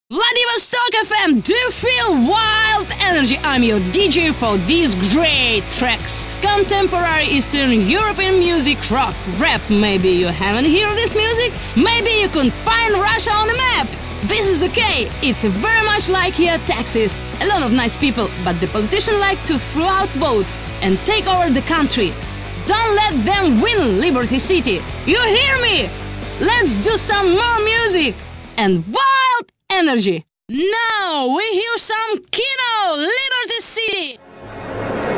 Vladivostok FM, do you feel wild energy? I'm your DJ for these great tracks. Contemporary Eastern European music, rock, rap. Maybe you haven't heard this music? Maybe you couldn't find Russia on the map? This is okay, it's very much like here Texas. A lot of nice people, but the politicians like to throw out votes and take over the country. Don't let them win Liberty City. You hear me? Let's do some more music and wild energy. Now we hear some Kino, Liberty City.